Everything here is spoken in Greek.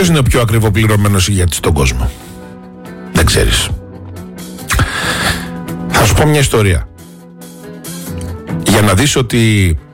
Ποιος είναι ο πιο ακριβοπληρωμένος ηγέτης στον κόσμο? Δεν ξέρεις. Θα σου πω μια ιστορία για να δεις ότι